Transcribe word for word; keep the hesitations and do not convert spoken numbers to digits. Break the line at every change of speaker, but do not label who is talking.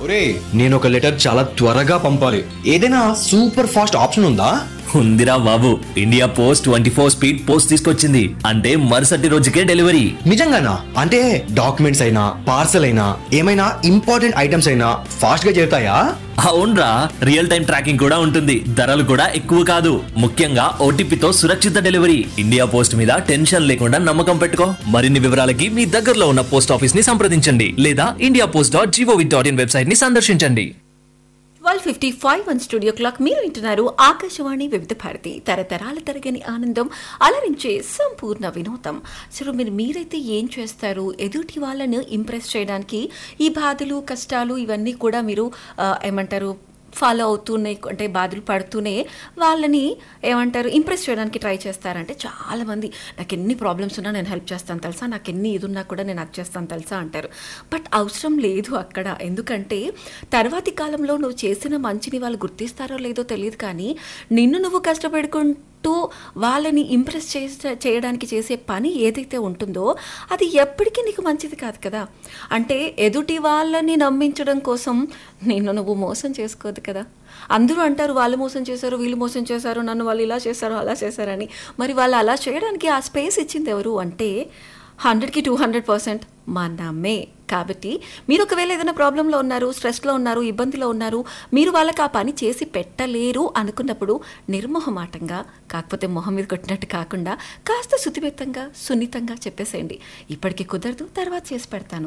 ఒరే నేను ఒక లెటర్ చాలా త్వరగా పంపాలి, ఏదైనా సూపర్ ఫాస్ట్ ఆప్షన్ ఉందా?
ఉందిరా బాబు, India post twenty four speed post తీసుకొచ్చింది. అంటే మరుసటి రోజుకే డెలివరీ.
నిజంగానా? అంటే డాక్యుమెంట్స్ అయినా పార్సల్ అయినా ఏమైనా ఇంపార్టెంట్ ఐటమ్స్ అయినా ఫాస్ట్ గా చేరుతాయా?
అవునరా, రియల్ టైం ట్రాకింగ్ కూడా ఉంటుంది. ధరలు కూడా ఎక్కువ కాదు. ముఖ్యంగా ఓటీపీతో సురక్షిత డెలివరీ. ఇండియా పోస్ట్ మీద టెన్షన్ లేకుండా నమ్మకం పెట్టుకో. మరిన్ని వివరాలకి మీ దగ్గరలో ఉన్న పోస్ట్ ఆఫీస్ ని సంప్రదించండి లేదా India post dot GOV dot in website ని సందర్శించండి.
Twelve fifty five one studio clock. మీరు వింటున్నారు ఆకాశవాణి వివిధ భారతి, తరతరాల తరగని ఆనందం, అలరించే సంపూర్ణ వినోదం. సరే, మీరు మీరైతే ఏం చేస్తారు ఎదుటి వాళ్ళను ఇంప్రెస్ చేయడానికి? ఈ బాధలు కష్టాలు ఇవన్నీ కూడా మీరు ఏమంటారు ఫాలో అవుతూనే, అంటే బాధలు పడుతూనే వాళ్ళని ఏమంటారు ఇంప్రెస్ చేయడానికి ట్రై చేస్తారంటే చాలామంది నాకు ఎన్ని ప్రాబ్లమ్స్ ఉన్నా నేను హెల్ప్ చేస్తాను తెలుసా, నాకు ఎన్ని ఇది ఉన్నా కూడా నేను అది చేస్తాను తెలుసా అంటారు. బట్ అవసరం లేదు అక్కడ. ఎందుకంటే తర్వాతి కాలంలో నువ్వు చేసిన మంచిని వాళ్ళు గుర్తిస్తారో లేదో తెలియదు, కానీ నిన్ను నువ్వు కష్టపెడుకుంటూ వాళ్ళని ఇంప్రెస్ చేసే చేయడానికి చేసే పని ఏదైతే ఉంటుందో అది ఎప్పటికీ నీకు మంచిది కాదు కదా. అంటే ఎదుటి వాళ్ళని నమ్మించడం కోసం నిన్ను నువ్వు మోసం చేసుకోదు కదా. అందరూ అంటారు వాళ్ళు మోసం చేశారు, వీళ్ళు మోసం చేశారు, నన్ను వాళ్ళు ఇలా చేశారు అలా చేశారని. మరి వాళ్ళు అలా చేయడానికి ఆ స్పేస్ ఇచ్చింది ఎవరు అంటే హండ్రెడ్కి టూ హండ్రెడ్ పర్సెంట్ మనమే. కాబట్టి మీరు ఒకవేళ ఏదైనా ప్రాబ్లంలో ఉన్నారు, స్ట్రెస్లో ఉన్నారు, ఇబ్బందిలో ఉన్నారు, మీరు వాళ్ళకి ఆ పని చేసి పెట్టలేరు అనుకున్నప్పుడు నిర్మోహమాటంగా, కాకపోతే మొహం మీద కొట్టినట్టు కాకుండా కాస్త శుతిమెత్తంగా సున్నితంగా చెప్పేసేయండి, ఇప్పటికీ కుదరదు, తర్వాత చేసి పెడతాను.